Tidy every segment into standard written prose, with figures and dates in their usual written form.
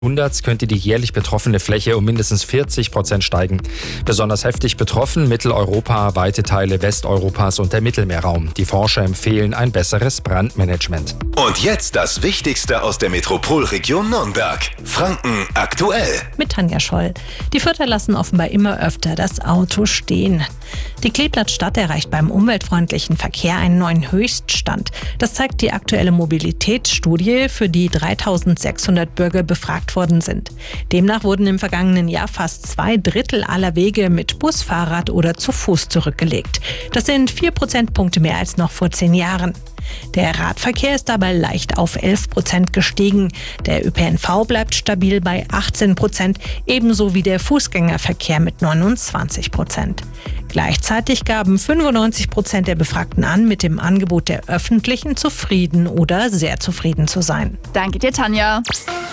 100 könnte die jährlich betroffene Fläche um mindestens 40% steigen. Besonders heftig betroffen Mitteleuropa, weite Teile Westeuropas und der Mittelmeerraum. Die Forscher empfehlen ein besseres Brandmanagement. Und jetzt das Wichtigste aus der Metropolregion Nürnberg. Franken aktuell. Mit Tanja Scholl. Die Fürther lassen offenbar immer öfter das Auto stehen. Die Kleeblatt-Stadt erreicht beim umweltfreundlichen Verkehr einen neuen Höchststand. Das zeigt die aktuelle Mobilitätsstudie, für die 3600 Bürger befragt worden sind. Demnach wurden im vergangenen Jahr fast 2/3 aller Wege mit Bus, Fahrrad oder zu Fuß zurückgelegt. Das sind 4 Prozentpunkte mehr als noch vor 10 Jahren. Der Radverkehr ist dabei leicht auf 11% gestiegen. Der ÖPNV bleibt stabil bei 18%, ebenso wie der Fußgängerverkehr mit 29%. Gleichzeitig gaben 95% der Befragten an, mit dem Angebot der Öffentlichen zufrieden oder sehr zufrieden zu sein. Danke dir, Tanja.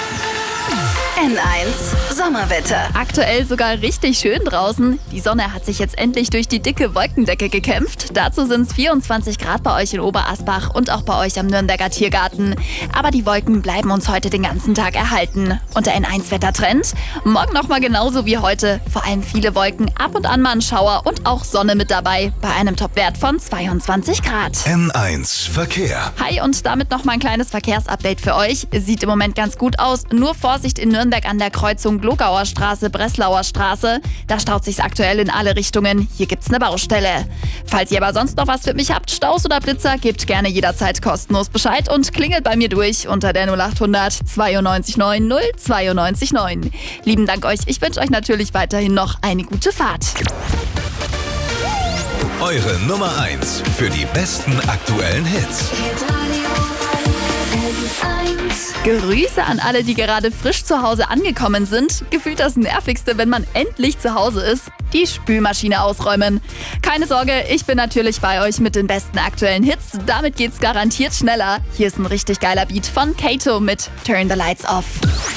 N1 Sommerwetter. Aktuell sogar richtig schön draußen. Die Sonne hat sich jetzt endlich durch die dicke Wolkendecke gekämpft. Dazu sind es 24 Grad bei euch in Oberasbach und auch bei euch am Nürnberger Tiergarten. Aber die Wolken bleiben uns heute den ganzen Tag erhalten. Und der N1-Wettertrend? Morgen nochmal genauso wie heute. Vor allem viele Wolken, ab und an mal ein Schauer und auch Sonne mit dabei. Bei einem Topwert von 22 Grad. N1 Verkehr. Hi, und damit nochmal ein kleines Verkehrsupdate für euch. Sieht im Moment ganz gut aus. Nur Vorsicht in Nürnberg an der Kreuzung Glogauer Straße, Breslauer Straße. Da staut sich's aktuell in alle Richtungen. Hier gibt's eine Baustelle. Falls ihr aber sonst noch was für mich habt, Staus oder Blitzer, gebt gerne jederzeit kostenlos Bescheid und klingelt bei mir durch unter der 0800 92 9 092 9. Lieben Dank euch. Ich wünsche euch natürlich weiterhin noch eine gute Fahrt. Eure Nummer 1 für die besten aktuellen Hits. Grüße an alle, die gerade frisch zu Hause angekommen sind. Gefühlt das Nervigste, wenn man endlich zu Hause ist: die Spülmaschine ausräumen. Keine Sorge, ich bin natürlich bei euch mit den besten aktuellen Hits. Damit geht's garantiert schneller. Hier ist ein richtig geiler Beat von Kato mit Turn the Lights Off.